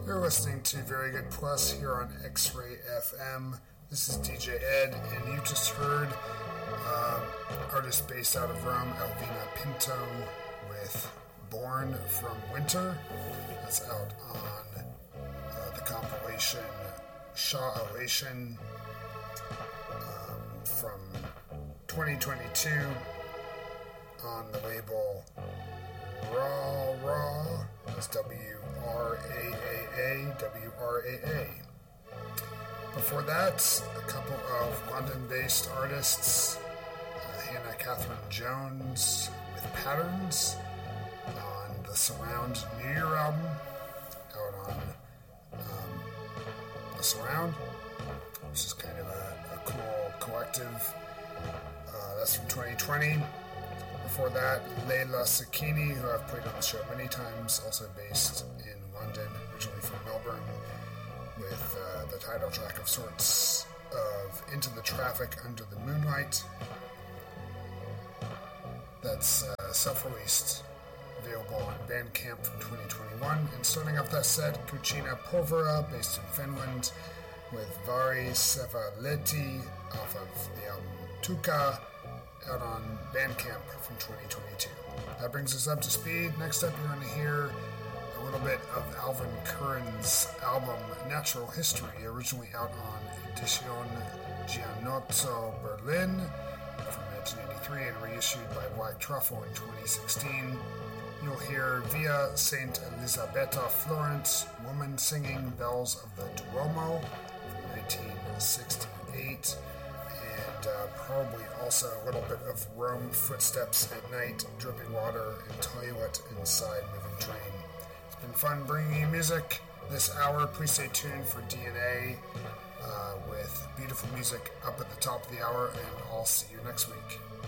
You're listening to Very Good Plus here on X-Ray FM. This is DJ Ed, and you just heard artist based out of Rome, Alvina Pinto, with Born from Winter. That's out on the compilation Shaw Elation from 2022 on the label Raw. That's W-R-A-A-A. Before that, a couple of London-based artists, Hannah Catherine Jones with Patterns on the Surround New Year album, out on the Surround, which is kind of a cool collective. That's from 2020. Before that, Leila Sakini, who I've played on the show many times, also based in London, originally from Melbourne, with the title track of sorts of Into the Traffic Under the Moonlight. That's self-released, available on Bandcamp from 2021. And starting off that set, Cucina Povera, based in Finland, with Vari Sevaleti off of the album Tuka, out on Bandcamp from 2022. That brings us up to speed. Next up, you're going to hear a little bit of Alvin Curran's album Natural History, originally out on Edition Giannozzo Berlin from 1983 and reissued by Black Truffle in 2016. You'll hear Via Saint Elisabetta Florence, Woman Singing Bells of the Duomo from 1968. Probably also a little bit of Rome Footsteps at Night, Dripping Water, and Toilet Inside Moving Train. It's been fun bringing you music this hour. Please stay tuned for DNA with beautiful music up at the top of the hour, and I'll see you next week.